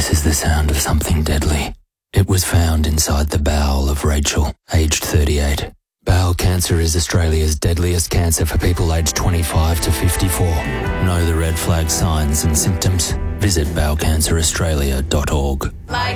This is the sound of something deadly. It was found inside the bowel of Rachel, aged 38. Bowel cancer is Australia's deadliest cancer for people aged 25 to 54. Know the red flag signs and symptoms? Visit bowelcanceraustralia.org. Like